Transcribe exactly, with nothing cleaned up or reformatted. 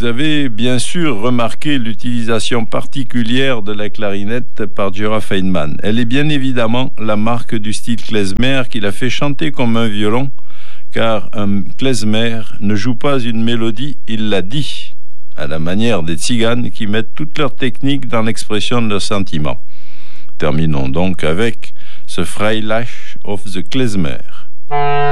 Vous avez bien sûr remarqué l'utilisation particulière de la clarinette par Jorah Feynman. Elle est bien évidemment la marque du style klezmer qui l'a fait chanter comme un violon, car un klezmer ne joue pas une mélodie, il la dit, à la manière des tziganes qui mettent toute leur technique dans l'expression de leurs sentiments. Terminons donc avec ce Freilash of the Klezmer.